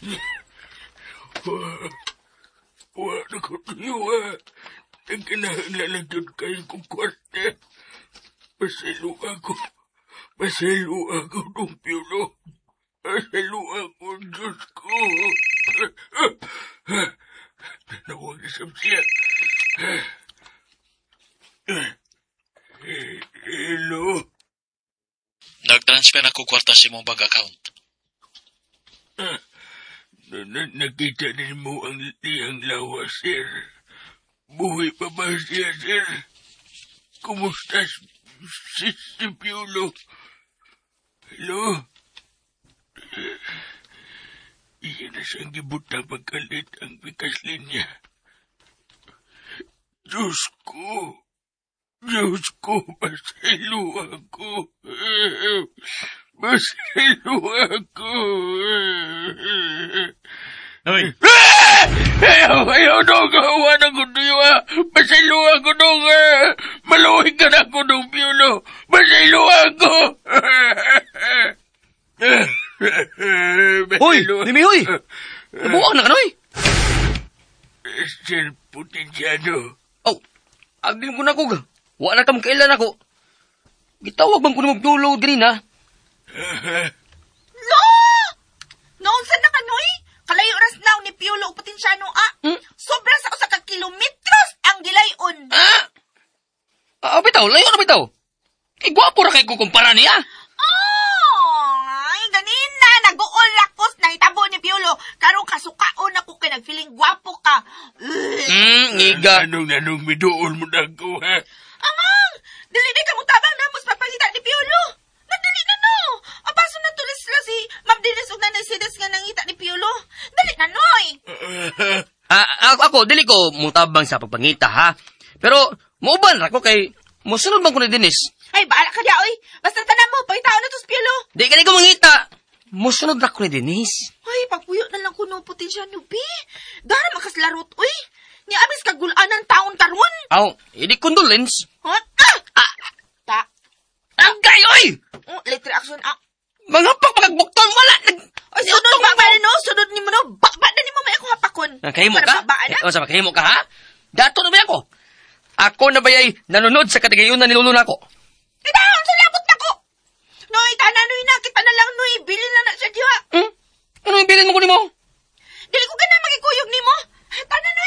Wala ko niwa. Nagkinahanglan doon kayo kong kwarta. Pasalo ako. Pasalo ako ng Piolo. Pasalo ako, Diyos ko. Tanawag isang siya. Hello? Nag-transfer ako kwarta sa imong bank account. Nakita rin mo ang liyang lawa, sir. Buhay pa ba siya, sir? Kumusta si Piolo? Hello? Iyan na siyang gibuta pagkalit ang bikas linya. Diyos ko, masalo ako. Masalo ako. Hoy! Ayaw dong, hawa na ko niwa. Masalo ako dong. Maluhin ka na ako dong, Piolo. Masalo ako. Hoy! Mimi, hoy! Nabuang na ka, noy! Sir Potensyano. Oh, agin ko na ko. Wala na tam kailan ako. Gitawag bang ko na magdulog din na? Lo! Noon sa nakanoy, kalayo ras naw ni Piolo o Potensyano, Sobra sa usa ka kilometros ang gilayon. Bitaw, layo na bitaw. Kay gwapo ra kay ko kumpara niya. Ay, ganina, nag-uol lakos na itabo ni Piolo. Karong kasukaon ako kay nag-feeling gwapo ka. Ngiga. Anong midool mo na ako, ha? Amang, dili ka mo tabang na mas papangita ni Piolo. Nadali na no. Abaso na tulis sila si Ma'am Dennis ug Nanay Sides nga nangita ni Piolo. Dali na noy. Ako, dili ko mutabang sa pagpangita, ha? Pero, muuban ra ko kay musunod man ko ni Dennis. Ay, bahala ka diya, oy. Basta tanan mo, pangitaon na to si Piolo. Di ka ko mangita. Musunod ra ko ni Dennis. Ay, pagpuyo na lang ko no Potensyano, B. Dara makaslarot, oy. Ni abis kagulaan ng taon karon. Aw, hindi condolence. Ha? Agay, oy! Late reaction, Mga pagpagbukton, wala. Ay, sunod ba ba no? Sunod ni mo no? Bakba na ni mo may ako hapakon. Kahimo ka? Babaan na? Sama, kahimo ka, ha? Dato na ba ako? Ako na ba ay nanunod sa katigayunan na niluluna ko? Itaon sa labot na ko. Noy, tananoy na. Kita na lang, noy. Bilin na na siya diha. Ano yung bilin mo ko ni mo? Dili ko ka na magikuyog ni mo. Tananoy.